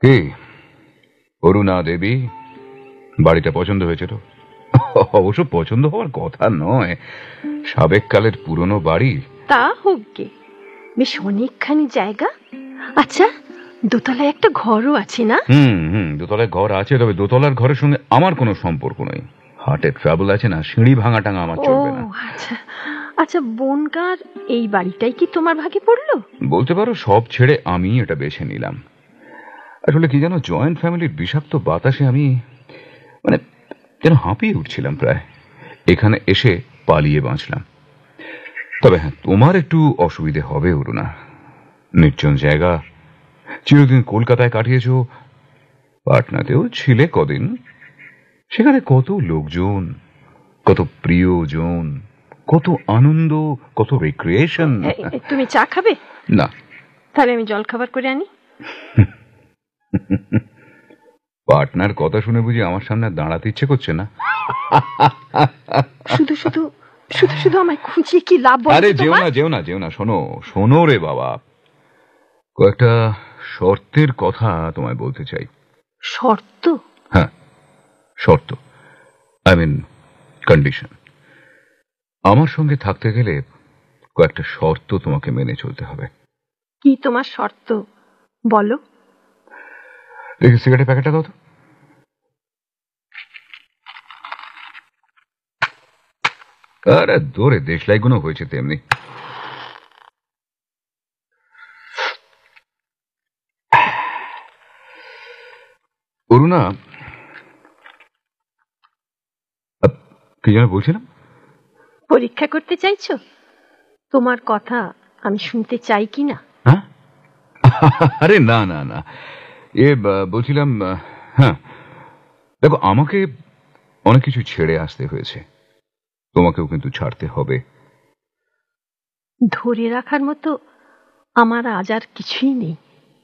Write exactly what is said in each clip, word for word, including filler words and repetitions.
কি অরুণা দেবী, বাড়িটা পছন্দ হয়েছে তো? অবশ্য পছন্দ হওয়ার কথা নয়, সাবেককালের পুরনো বাড়ি। তা হোক গে, বেশ অনেকখানি জায়গা। আচ্ছা, দোতলায় একটা ঘরও আছে না? হুম হুম দোতলায় ঘর আছে, তবে দোতলার ঘরের সঙ্গে আমার কোনো সম্পর্ক নেই। হার্টে ট্রাবল আছে না, সিঁড়ি ভাঙা টাঙা আমার চলবে না। আচ্ছা আচ্ছা, বনগাঁর এই বাড়িটাই কি তোমার ভাগে পড়লো? বলতে পারো সব ছেড়ে আমি এটা বেছে নিলাম। আসলে কি জানো, জয়েন্ট ফ্যামিলির বিষাক্ত বাতাসে আমি মানে যেন হাঁপিয়ে উঠছিলাম প্রায়। এখানে এসে পালিয়ে বাঁচলাম। তবে হ্যাঁ, তোমার একটু অসুবিধে হবে অরুণা। নির্জন জায়গা, চিরদিন কলকাতায় কাটিয়েছ, পাটনাতেও ছিলে কদিন। সেখানে কত লোকজন, কত প্রিয়জন, কত আনন্দ, কত রিক্রিয়েশন। তুমি চা খাবে? না। তাহলে আমি জল খাবার করে আনি। পার্টনার কথা শুনে বুঝি আমার সামনে দাঁড়াতে ইচ্ছে করছে না? শুধু শুধু শুধু শুধু আমায় খুঁজিয়ে কি লাভ? আরে যেও না যেও না যেও না, শোনো শোনো রে বাবা, কয়েকটা শর্তের কথা তোমায় বলতে চাই। শর্ত? হ্যাঁ শর্ত, আই মিন কন্ডিশন। আমার সঙ্গে থাকতে গেলে কয়েকটা শর্ত তোমাকে মেনে চলতে হবে। কি তোমার শর্ত বলো? দেখি সিগারেটের প্যাকেটটা দাও তো। আরে দৌড়ে দেশলাই গুলো হয়েছে তেমনি। অরুণা, কি যেন বলছিলাম? পরীক্ষা করতে চাইছো তোমার কথা আমি শুনতে চাই কি না? হ্যাঁ, আরে না না না, এ বলছিলাম, হ্যাঁ দেখো, আমাকে অনেক কিছু ছেড়ে আসতে হয়েছে, তোমাকেও কিন্তু ছাড়তে হবে। ধরে রাখার মতো আমার আজ আর কিছুই নেই,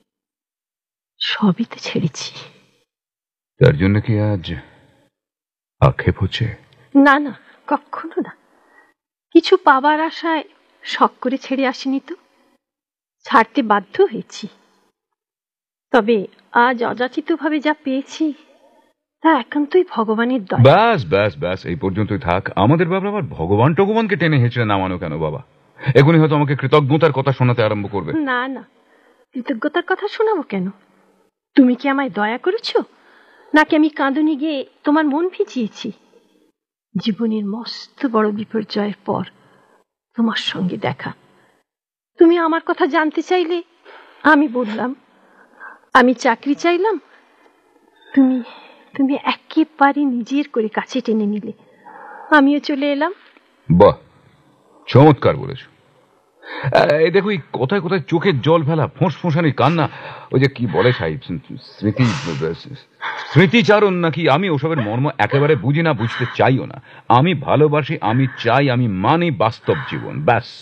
সবই তো ছেড়েছি। তার জন্য কি আজ আক্ষেপ হচ্ছে? না না, কখনো না। কিছু পাবার আশায় শখ করে ছেড়ে আসিনি তো, ছাড়তে বাধ্য হয়েছি। তবে আজ অযাচিত ভাবে যা পেয়েছি তা একান্তই ভগবানের দয়া। ব্যাস ব্যাস ব্যাস, এই পর্যন্তই থাক। আমাদের বাবা আবার ভগবান টগবানকে টেনে হেঁচড়ে নামানো কেন বাবা? এখনই হয়তো আমাকে কৃতজ্ঞতার কথা শোনাতে আরম্ভ করবে। না না, কৃতজ্ঞতার কথা শোনাবো কেন? তুমি কি আমায় দয়া করেছো, নাকি আমি কাঁদুনি গিয়ে তোমার মন ভিজিয়েছি? জীবনের মস্ত বড় বিপর্যয়ের পর তোমার সঙ্গে দেখা। তুমি আমার কথা জানতে চাইলে আমি বললাম। আমি চাকরি চাইলাম, তুমি তুমি একেবারে নিজের করে কাছে টেনে নিলে, আমিও চলে এলাম। বাহ, চমৎকার বলেছ। এই দেখো, এই কোথায় কোথায় চোখের জল ফেলা, ফোঁস ফোঁসানি কান্না, ওই যে কি বলে সাহেব, স্মৃতি স্মৃতিচারণ নাকি, আমি ওসবের মর্ম একেবারে বুঝি না, বুঝতে চাইও না। আমি ভালোবাসি, আমি চাই, আমি মানি বাস্তব জীবন, ব্যাস।